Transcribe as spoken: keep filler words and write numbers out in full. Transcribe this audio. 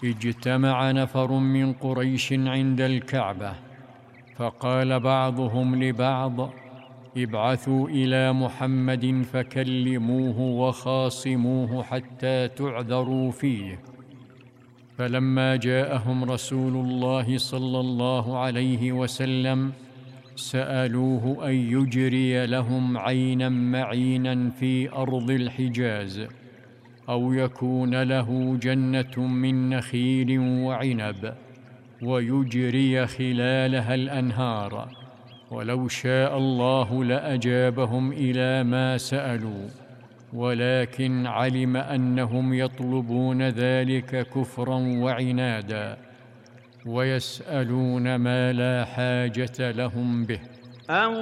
اجتمع نفر من قريش عند الكعبة، فقال بعضهم لبعض: ابعثوا إلى محمد فكلموه وخاصموه حتى تعذروا فيه. فلما جاءهم رسول الله صلى الله عليه وسلم سألوه أن يجري لهم عينا معينا في أرض الحجاز، أو يكون له جنة من نخيل وعنب ويجري خلالها الأنهار، ولو شاء الله لأجابهم إلى ما سألوا، ولكن علم أنهم يطلبون ذلك كفرا وعنادا، ويسألون ما لا حاجة لهم به.